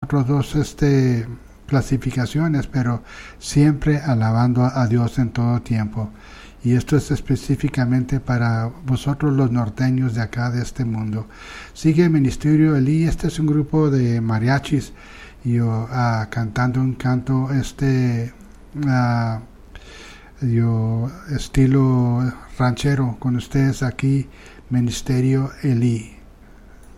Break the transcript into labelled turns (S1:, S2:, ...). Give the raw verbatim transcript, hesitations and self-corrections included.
S1: otros dos este, clasificaciones, pero siempre alabando a Dios en todo tiempo. Y esto es específicamente para vosotros los norteños de acá, de este mundo. Sigue Ministerio Elí. Este es un grupo de mariachis yo, uh, cantando un canto este uh, yo, estilo ranchero con ustedes aquí, Ministerio Elí.